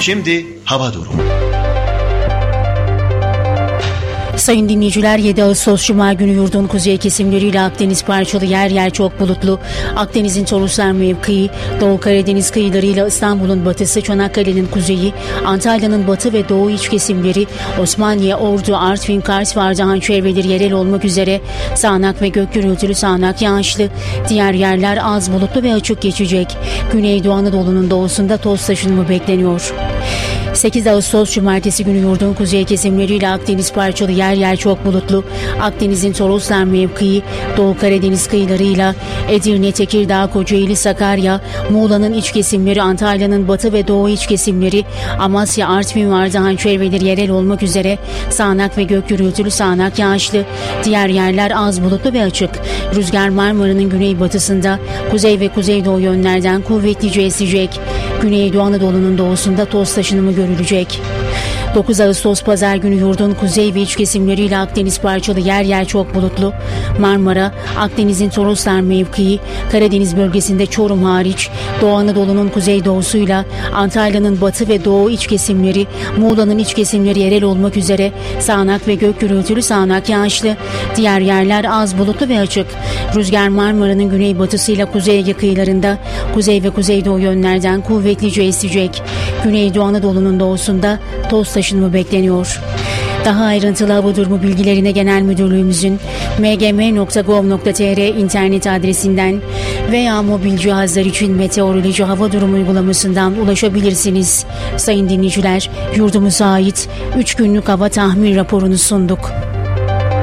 Şimdi hava durumu. Sayın dinleyiciler, 7 Ağustos Cuma günü yurdun kuzey kesimleriyle Akdeniz parçalı, yer yer çok bulutlu. Akdeniz'in Toroslar mevkii, Doğu Karadeniz kıyılarıyla İstanbul'un batısı, Çanakkale'nin kuzeyi, Antalya'nın batı ve doğu iç kesimleri, Osmaniye, Ordu, Artvin, Kars ve Ardahan çevreleri yerel olmak üzere sağanak ve gök gürültülü, sağanak yağışlı. Diğer yerler az bulutlu ve açık geçecek. Güneydoğu Anadolu'nun doğusunda toz taşınımı bekleniyor. 8 Ağustos Cumartesi günü yurdun kuzey kesimleriyle Akdeniz parçalı, yer yer çok bulutlu. Akdeniz'in Toroslar mevkii, Doğu Karadeniz kıyılarıyla Edirne, Tekirdağ, Kocaeli, Sakarya, Muğla'nın iç kesimleri, Antalya'nın batı ve doğu iç kesimleri, Amasya, Artvin ve Ardahan çevreleri yerel olmak üzere sağanak ve gök gürültülü, sağanak yağışlı. Diğer yerler az bulutlu ve açık. Rüzgar Marmara'nın güneybatısında, kuzey ve kuzeydoğu yönlerden kuvvetlice esecek. Güneydoğu Anadolu'nun doğusunda toz taşınımı görülecek. 9 Ağustos Pazar günü yurdun kuzey ve iç kesimleriyle Akdeniz parçalı, yer yer çok bulutlu. Marmara, Akdeniz'in Toroslar mevkii, Karadeniz bölgesinde Çorum hariç, Doğu Anadolu'nun kuzeydoğusuyla Antalya'nın batı ve doğu iç kesimleri, Muğla'nın iç kesimleri yerel olmak üzere sağanak ve gök gürültülü, sağanak yağışlı. Diğer yerler az bulutlu ve açık. Rüzgar Marmara'nın güneybatısıyla Kuzey Ege kıyılarında, kuzey ve kuzeydoğu yönlerden kuvvetlice esecek. Güneydoğu Anadolu'nun doğusunda toz taşınımı bekleniyor. Daha ayrıntılı hava durumu bilgilerine Genel Müdürlüğümüzün mgm.gov.tr internet adresinden veya mobil cihazlar için meteoroloji hava durumu uygulamasından ulaşabilirsiniz. Sayın dinleyiciler, yurdumuza ait 3 günlük hava tahmin raporunu sunduk.